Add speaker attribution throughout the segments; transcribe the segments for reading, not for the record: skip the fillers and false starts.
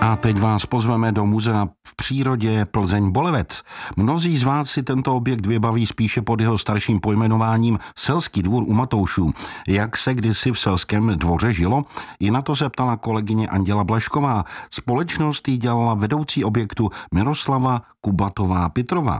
Speaker 1: A teď vás pozveme do muzea v přírodě Plzeň-Bolevec. Mnozí z vás si tento objekt vybaví spíše pod jeho starším pojmenováním Selský dvůr u Matoušů. Jak se kdysi v selském dvoře žilo? I na to se ptala kolegyně Anděla Blažková. Společnost jí dělala vedoucí objektu Miroslava Kubatová-Pitrová.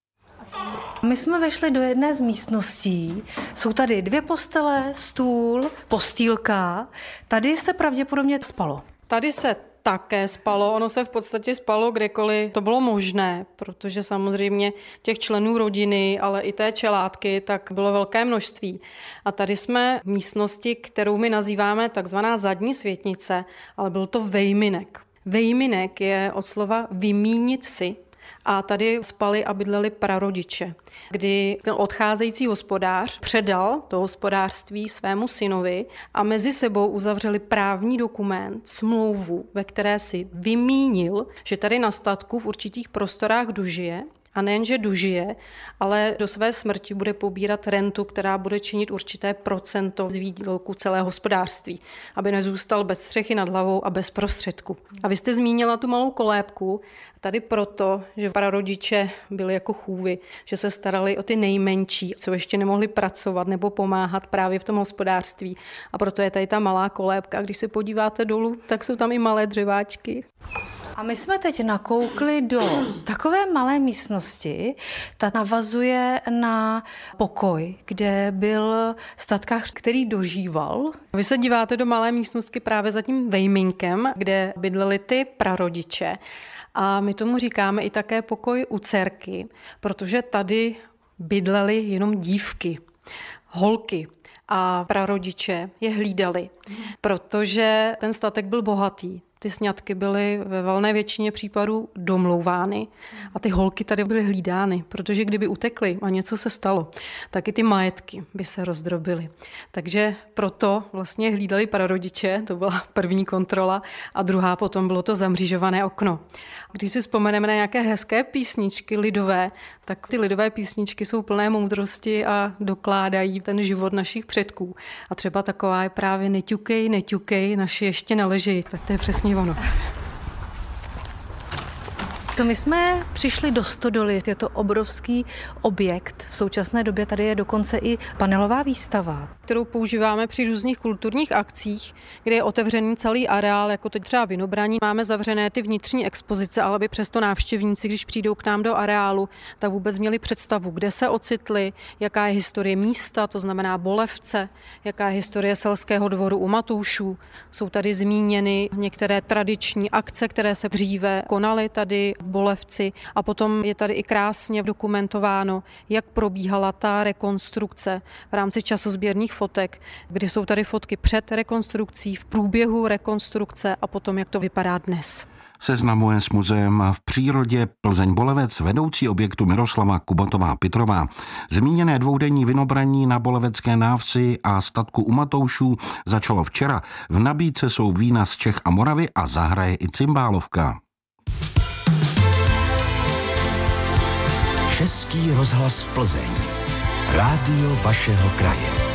Speaker 2: My jsme vešli do jedné z místností. Jsou tady 2 postele, stůl, postýlka. Tady se pravděpodobně spalo.
Speaker 3: Tady se také spalo, ono se v podstatě spalo kdekoliv to bylo možné, protože samozřejmě těch členů rodiny, ale i té čeládky, tak bylo velké množství. A tady jsme v místnosti, kterou my nazýváme takzvaná zadní světnice, ale byl to vejminek. Vejminek je od slova vymínit si. A tady spali a bydleli prarodiče, kdy ten odcházející hospodář předal to hospodářství svému synovi a mezi sebou uzavřeli právní dokument, smlouvu, ve které si vymínil, že tady na statku v určitých prostorách dožije. A nejenže dožije, ale do své smrti bude pobírat rentu, která bude činit určité procento z výdělku celého hospodářství, aby nezůstal bez střechy nad hlavou a bez prostředku. A vy jste zmínila tu malou kolébku, tady proto, že prarodiče byli jako chůvy, že se starali o ty nejmenší, co ještě nemohli pracovat nebo pomáhat právě v tom hospodářství. A proto je tady ta malá kolébka. Když se podíváte dolů, tak jsou tam i malé dřeváčky.
Speaker 2: A my jsme teď nakoukli do takové malé místnosti, ta navazuje na pokoj, kde byl statkář, který dožíval.
Speaker 3: Vy se díváte do malé místnosti právě za tím vejminkem, kde bydleli ty prarodiče. A my tomu říkáme i také pokoj u dcerky, protože tady bydlely jenom dívky, holky. A prarodiče je hlídali, protože ten statek byl bohatý. Ty sňatky byly ve valné většině případů domlouvány a ty holky tady byly hlídány, protože kdyby utekly a něco se stalo, tak i ty majetky by se rozdrobily. Takže proto vlastně hlídali prarodiče, to byla první kontrola, a druhá potom bylo to zamřížované okno. Když si vzpomeneme na nějaké hezké písničky lidové, tak ty lidové písničky jsou plné moudrosti a dokládají ten život našich předků. A třeba taková je právě neťukej, neťukej, naši ještě neleží, tak to je přesně ono.
Speaker 2: My jsme přišli do stodoly, je to obrovský objekt. V současné době tady je dokonce i panelová výstava,
Speaker 3: kterou používáme při různých kulturních akcích, kde je otevřený celý areál, jako teď třeba Vinobraní. Máme zavřené ty vnitřní expozice, ale aby přesto návštěvníci, když přijdou k nám do areálu, tak vůbec měli představu, kde se ocitli, jaká je historie místa, to znamená Bolevce, jaká je historie Selského dvoru u Matoušů. Jsou tady zmíněny některé tradiční akce, které se dříve konaly tady v Bolevci, a potom je tady i krásně dokumentováno, jak probíhala ta rekonstrukce v rámci časozběrných fotek, kdy jsou tady fotky před rekonstrukcí, v průběhu rekonstrukce a potom, jak to vypadá dnes.
Speaker 1: Seznamuje s muzeem v přírodě Plzeň-Bolevec vedoucí objektu Miroslava Kubatová-Pitrová. Zmíněné dvoudenní vinobraní na Bolevecké návsi a statku u Matoušů začalo včera. V nabídce jsou vína z Čech a Moravy a zahraje i cimbálovka.
Speaker 4: Český rozhlas Plzeň. Rádio vašeho kraje.